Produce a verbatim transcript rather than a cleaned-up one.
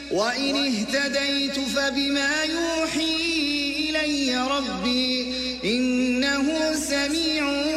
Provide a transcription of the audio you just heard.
وإن اهتديت فبما يوحي إلي ربي إنه سميع